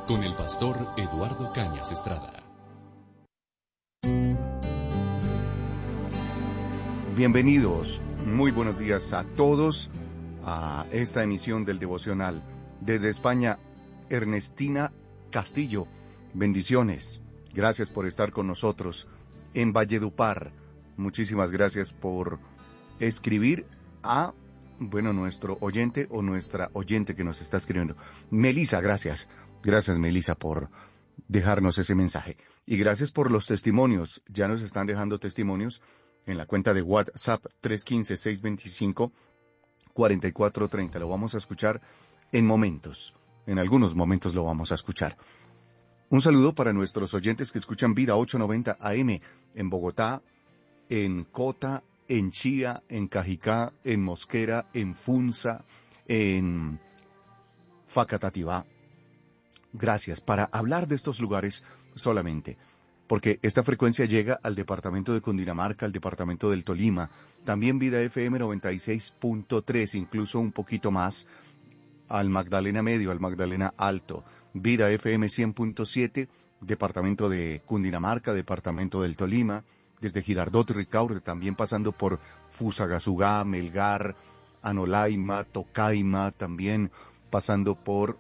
con el pastor Eduardo Cañas Estrada. Bienvenidos, muy buenos días a todos a esta emisión del devocional. Desde España, Ernestina Castillo, bendiciones, gracias por estar con nosotros. En Valledupar, muchísimas gracias por escribir a, nuestro oyente o nuestra oyente que nos está escribiendo. Melisa, gracias Melisa por dejarnos ese mensaje. Y gracias por los testimonios, ya nos están dejando testimonios en la cuenta de WhatsApp 315-625-4430. Lo vamos a escuchar en momentos. En algunos momentos lo vamos a escuchar. Un saludo para nuestros oyentes que escuchan Vida 890 AM en Bogotá, en Cota, en Chía, en Cajicá, en Mosquera, en Funza, en Facatativá. Gracias. Para hablar de estos lugares solamente, porque esta frecuencia llega al departamento de Cundinamarca, al departamento del Tolima, también Vida FM 96.3, incluso un poquito más, al Magdalena Medio, al Magdalena Alto, Vida FM 100.7, departamento de Cundinamarca, departamento del Tolima, desde Girardot y Ricaurte, también pasando por Fusagasugá, Melgar, Anolaima, Tocaima, también pasando por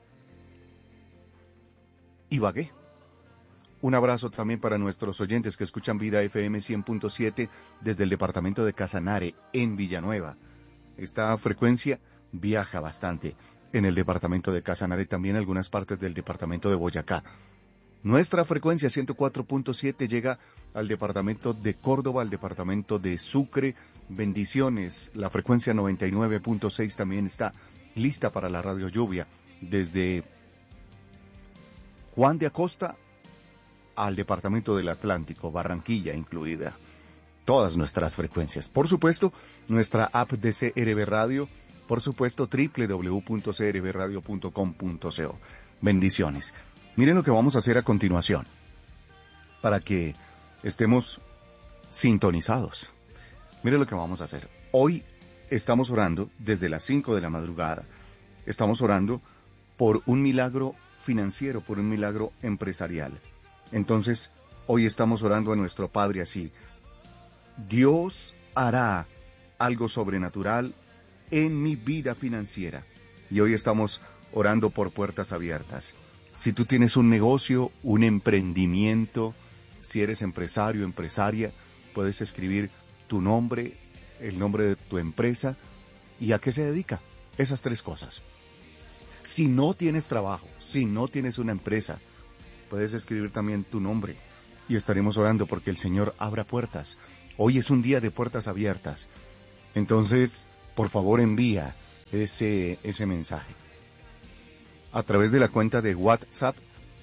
Ibagué. Un abrazo también para nuestros oyentes que escuchan Vida FM 100.7 desde el departamento de Casanare, en Villanueva. Esta frecuencia viaja bastante en el departamento de Casanare, también algunas partes del departamento de Boyacá. Nuestra frecuencia 104.7 llega al departamento de Córdoba, al departamento de Sucre. Bendiciones. La frecuencia 99.6 también está lista para la radio lluvia desde Juan de Acosta al departamento del Atlántico, Barranquilla incluida. Todas nuestras frecuencias. Por supuesto, nuestra app de CRB Radio. Por supuesto, www.crbradio.com.co. Bendiciones. Miren lo que vamos a hacer a continuación, para que estemos sintonizados. Miren lo que vamos a hacer. Hoy estamos orando desde las 5 de la madrugada. Estamos orando por un milagro financiero, por un milagro empresarial. Entonces, hoy estamos orando a nuestro Padre así: Dios hará algo sobrenatural en mi vida financiera. Y hoy estamos orando por puertas abiertas. Si tú tienes un negocio, un emprendimiento, si eres empresario, empresaria, puedes escribir tu nombre, el nombre de tu empresa y a qué se dedica. Esas tres cosas. Si no tienes trabajo, si no tienes una empresa, puedes escribir también tu nombre y estaremos orando porque el Señor abra puertas. Hoy es un día de puertas abiertas. Entonces, por favor, envía ese mensaje a través de la cuenta de WhatsApp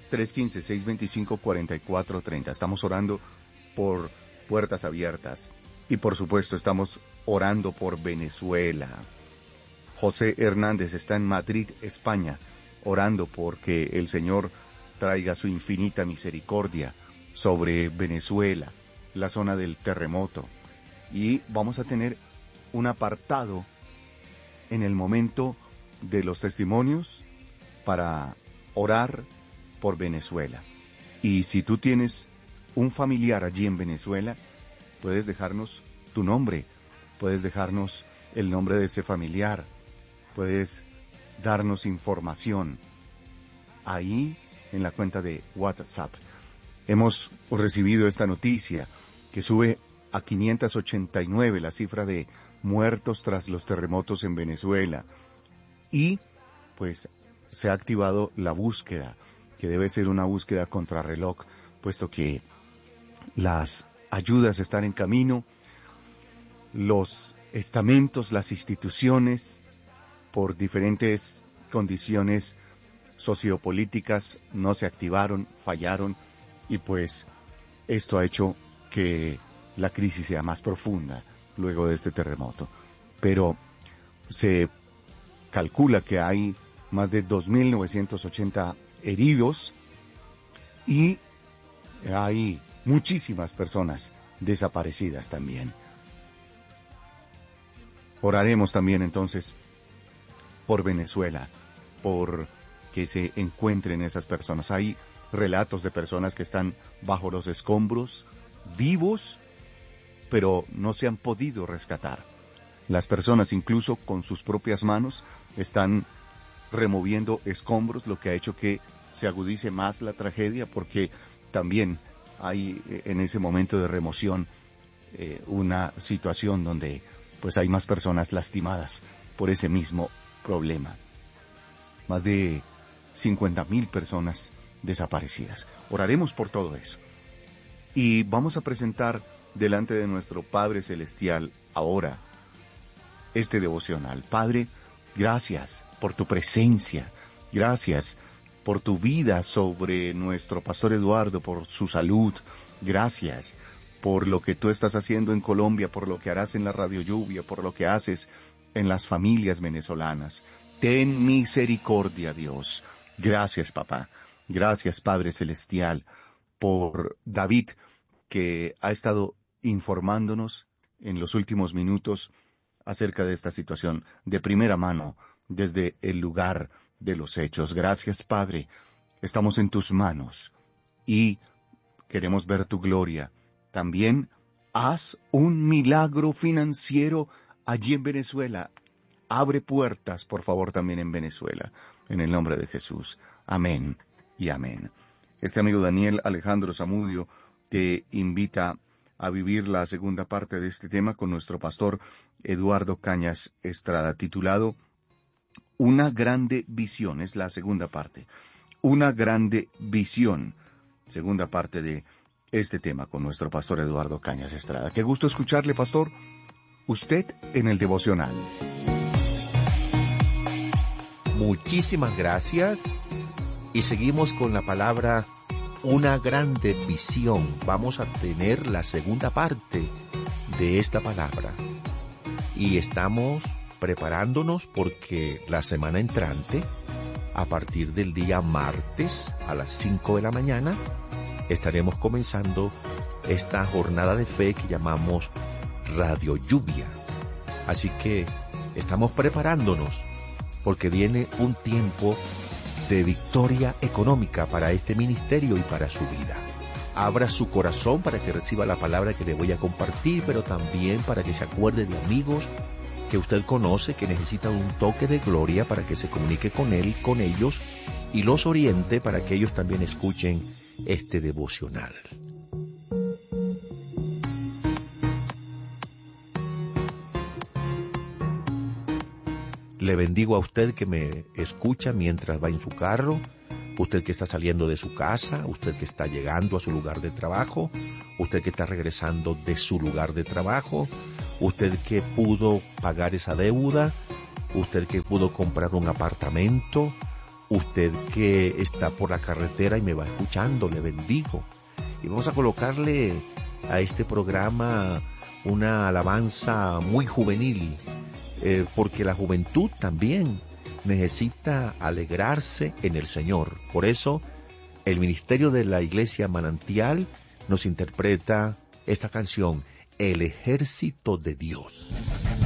315-625-4430. Estamos orando por puertas abiertas y por supuesto estamos orando por Venezuela. José Hernández está en Madrid, España, orando porque el Señor traiga su infinita misericordia sobre Venezuela, la zona del terremoto. Y vamos a tener un apartado en el momento de los testimonios para orar por Venezuela. Y si tú tienes un familiar allí en Venezuela, puedes dejarnos tu nombre, puedes dejarnos el nombre de ese familiar, puedes darnos información ahí en la cuenta de WhatsApp. Hemos recibido esta noticia que sube a 589 la cifra de muertos tras los terremotos en Venezuela. Y pues se ha activado la búsqueda, que debe ser una búsqueda contrarreloj, puesto que las ayudas están en camino, los estamentos, las instituciones, por diferentes condiciones sociopolíticas, no se activaron, fallaron, y pues esto ha hecho que la crisis sea más profunda luego de este terremoto. Pero se calcula que hay más de 2.980 heridos y hay muchísimas personas desaparecidas también. Oraremos también entonces por Venezuela, por que se encuentren esas personas. Hay relatos de personas que están bajo los escombros, vivos, pero no se han podido rescatar. Las personas, incluso con sus propias manos, están removiendo escombros, lo que ha hecho que se agudice más la tragedia, porque también hay en ese momento de remoción una situación donde pues hay más personas lastimadas por ese mismo problema. Más de 50,000 personas desaparecidas. Oraremos por todo eso. Y vamos a presentar delante de nuestro Padre Celestial ahora este devocional. Padre, gracias por tu presencia. Gracias por tu vida sobre nuestro pastor Eduardo, por su salud. Gracias por lo que tú estás haciendo en Colombia, por lo que harás en la Radio Lluvia, por lo que haces en las familias venezolanas. Ten misericordia, Dios. Gracias, papá. Gracias, Padre Celestial, por David, que ha estado informándonos en los últimos minutos acerca de esta situación de primera mano, desde el lugar de los hechos. Gracias, Padre. Estamos en tus manos y queremos ver tu gloria. También haz un milagro financiero allí en Venezuela. Abre puertas, por favor, también en Venezuela. En el nombre de Jesús. Amén y amén. Este amigo Daniel Alejandro Zamudio te invita a vivir la segunda parte de este tema con nuestro pastor Eduardo Cañas Estrada, titulado Una grande visión. Es la segunda parte. Una grande visión. Segunda parte de este tema con nuestro pastor Eduardo Cañas Estrada. Qué gusto escucharle, pastor. Usted en el devocional. Muchísimas gracias. Y seguimos con la palabra una grande visión. Vamos a tener la segunda parte de esta palabra. Y estamos preparándonos porque la semana entrante, a partir del día martes a las 5 de la mañana, estaremos comenzando esta jornada de fe que llamamos Radio Lluvia. Así que estamos preparándonos porque viene un tiempo de victoria económica para este ministerio y para su vida. Abra su corazón para que reciba la palabra que le voy a compartir, pero también para que se acuerde de amigos que usted conoce, que necesitan un toque de gloria para que se comunique con él, con ellos, y los oriente para que ellos también escuchen este devocional. Le bendigo a usted que me escucha mientras va en su carro, usted que está saliendo de su casa, usted que está llegando a su lugar de trabajo, usted que está regresando de su lugar de trabajo, usted que pudo pagar esa deuda, usted que pudo comprar un apartamento, usted que está por la carretera y me va escuchando, le bendigo. Y vamos a colocarle a este programa una alabanza muy juvenil, porque la juventud también necesita alegrarse en el Señor. Por eso, el ministerio de la Iglesia Manantial nos interpreta esta canción, El Ejército de Dios.